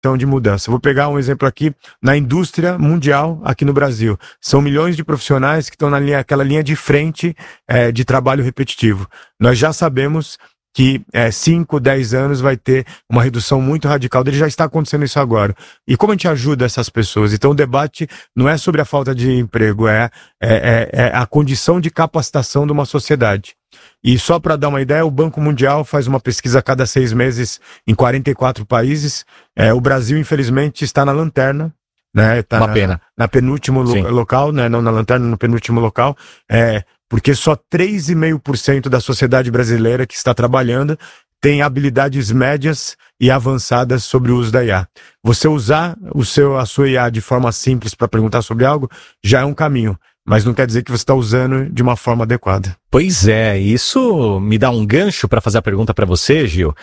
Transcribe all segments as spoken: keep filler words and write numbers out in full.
de mudança. Vou pegar um exemplo aqui na indústria mundial, aqui no Brasil. São milhões de profissionais que estão naquela linha de frente é, de trabalho repetitivo. Nós já sabemos que é, cinco, dez anos vai ter uma redução muito radical dele, já está acontecendo isso agora. E como a gente ajuda essas pessoas? Então o debate não é sobre a falta de emprego, é, é, é, é a condição de capacitação de uma sociedade. E só para dar uma ideia, o Banco Mundial faz uma pesquisa a cada seis meses em quarenta e quatro países. É, o Brasil, infelizmente, está na lanterna. Né? Tá uma na, pena. Na penúltimo lo- local, né? Não na lanterna, no penúltimo local. É, porque só três vírgula cinco por cento da sociedade brasileira que está trabalhando tem habilidades médias e avançadas sobre o uso da I A. Você usar o seu, a sua I A de forma simples para perguntar sobre algo já é um caminho. Mas não quer dizer que você está usando de uma forma adequada. Pois é, isso me dá um gancho para fazer a pergunta para você, Gil.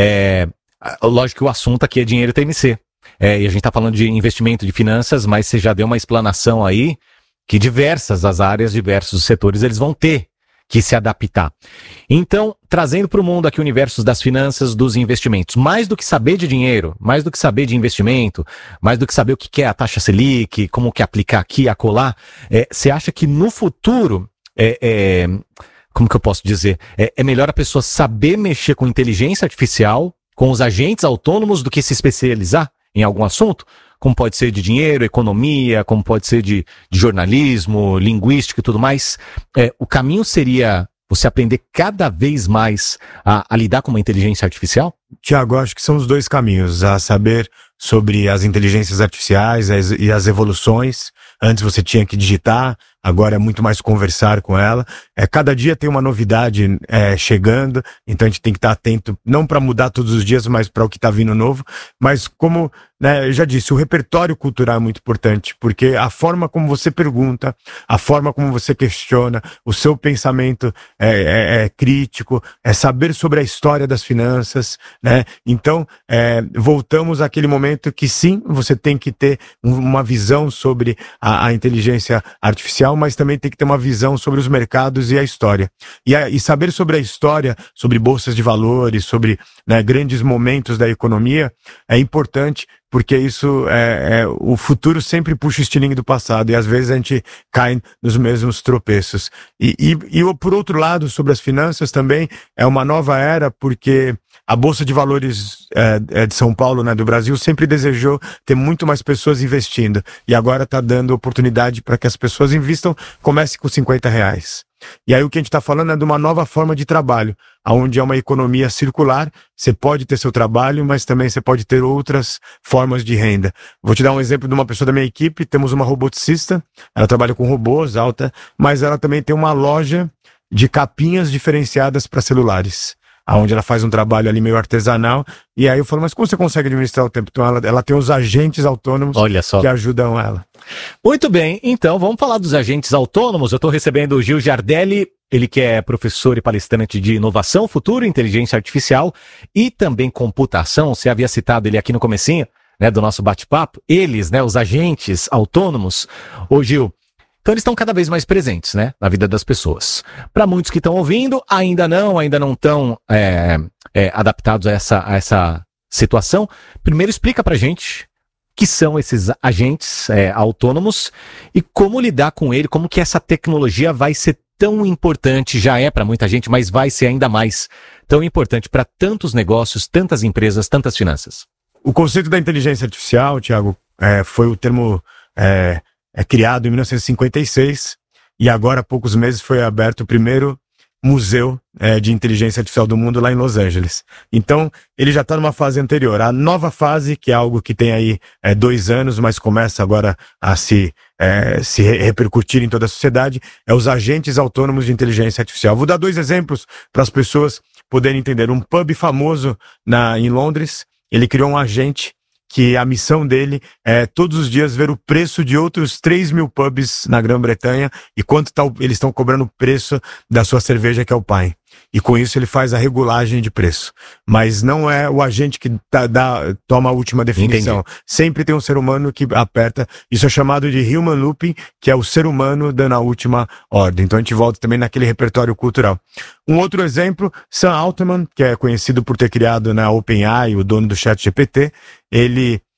É, lógico que o assunto aqui é dinheiro T M C. É, e a gente está falando de investimento de finanças, mas você já deu uma explanação aí que diversas as áreas, diversos os setores, eles vão ter que se adaptar. Então, trazendo para o mundo aqui o universo das finanças, dos investimentos, mais do que saber de dinheiro, mais do que saber de investimento, mais do que saber o que é a taxa Selic, como que aplicar aqui, acolá, é, você acha que no futuro, é, é, como que eu posso dizer, é, é melhor a pessoa saber mexer com inteligência artificial, com os agentes autônomos, do que se especializar em algum assunto? Como pode ser de dinheiro, economia, como pode ser de, de jornalismo, linguística e tudo mais. É, o caminho seria você aprender cada vez mais a, a lidar com uma inteligência artificial? Tiago, acho que são os dois caminhos. A saber sobre as inteligências artificiais as, e as evoluções. Antes você tinha que digitar, agora é muito mais conversar com ela. É, cada dia tem uma novidade é, chegando, então a gente tem que estar atento, não para mudar todos os dias, mas para o que está vindo novo. Mas como, né, eu já disse, o repertório cultural é muito importante, porque a forma como você pergunta, a forma como você questiona, o seu pensamento é, é, é crítico, é saber sobre a história das finanças, né? Então, é, voltamos àquele momento que sim, você tem que ter uma visão sobre a, a inteligência artificial, mas também tem que ter uma visão sobre os mercados e a história. E, a, e saber sobre a história, sobre bolsas de valores, sobre, né, grandes momentos da economia, é importante, porque isso é, é o futuro sempre puxa o estilingue do passado, e às vezes a gente cai nos mesmos tropeços. E, e, e por outro lado, sobre as finanças também, é uma nova era, porque a Bolsa de Valores é, é de São Paulo, né, do Brasil, sempre desejou ter muito mais pessoas investindo. E agora está dando oportunidade para que as pessoas investam, comece com cinquenta reais. E aí o que a gente está falando é de uma nova forma de trabalho, onde é uma economia circular. Você pode ter seu trabalho, mas também você pode ter outras formas de renda. Vou te dar um exemplo de uma pessoa da minha equipe. Temos uma roboticista, ela trabalha com robôs, alta, mas ela também tem uma loja de capinhas diferenciadas para celulares, onde ela faz um trabalho ali meio artesanal. E aí eu falo, mas como você consegue administrar o tempo? Então ela, ela tem os agentes autônomos, olha só, que ajudam ela. Muito bem, então vamos falar dos agentes autônomos. Eu estou recebendo o Gil Giardelli, ele que é professor e palestrante de inovação, futuro, inteligência artificial e também computação. Você havia citado ele aqui no comecinho, né, do nosso bate-papo. Eles, né, os agentes autônomos. Ô Gil, então eles estão cada vez mais presentes, né, na vida das pessoas. Para muitos que estão ouvindo, ainda não, ainda não estão é, é, adaptados a essa, a essa situação. Primeiro explica pra gente que são esses agentes é, autônomos e como lidar com ele, como que essa tecnologia vai ser tão importante, já é para muita gente, mas vai ser ainda mais tão importante para tantos negócios, tantas empresas, tantas finanças. O conceito da inteligência artificial, Tiago, é, foi o termo é, é criado em mil novecentos e cinquenta e seis e agora há poucos meses foi aberto o primeiro museu é, de inteligência artificial do mundo lá em Los Angeles. Então, ele já está numa fase anterior. A nova fase, que é algo que tem aí é, dois anos, mas começa agora a se, é, se repercutir em toda a sociedade, é os agentes autônomos de inteligência artificial. Vou dar dois exemplos para as pessoas poderem entender. Um pub famoso na, em Londres, ele criou um agente que a missão dele é todos os dias ver o preço de outros três mil pubs na Grã-Bretanha e quanto tá, eles estão cobrando o preço da sua cerveja, que é o Pine. e com isso ele faz a regulagem de preço. Mas não é o agente que dá, dá, toma a última definição. Entendi. Sempre tem um ser humano que aperta. Isso é chamado de human looping, que é o ser humano dando a última ordem. Então a gente volta também naquele repertório cultural. Um outro exemplo, Sam Altman, que é conhecido por ter criado na OpenAI, o dono do ChatGPT, ele